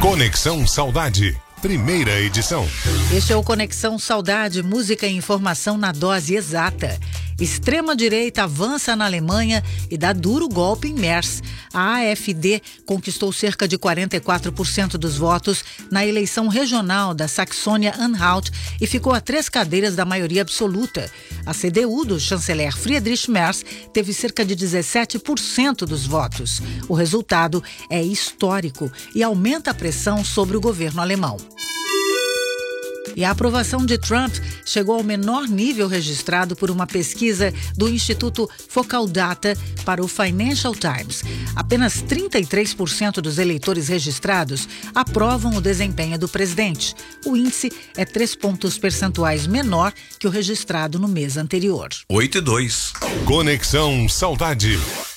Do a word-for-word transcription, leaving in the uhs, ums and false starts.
Conexão Saudade, primeira edição. Este é o Conexão Saudade, música e informação na dose exata. Extrema-direita avança na Alemanha e dá duro golpe em Merz. A AfD conquistou cerca de quarenta e quatro por cento dos votos na eleição regional da Saxônia-Anhalt e ficou a três cadeiras da maioria absoluta. A C D U do chanceler Friedrich Merz teve cerca de dezessete por cento dos votos. O resultado é histórico e aumenta a pressão sobre o governo alemão. E a aprovação de Trump chegou ao menor nível registrado por uma pesquisa do Instituto Focal Data para o Financial Times. Apenas trinta e três por cento dos eleitores registrados aprovam o desempenho do presidente. O índice é três pontos percentuais menor que o registrado no mês anterior. oito e dois. Conexão Saudade.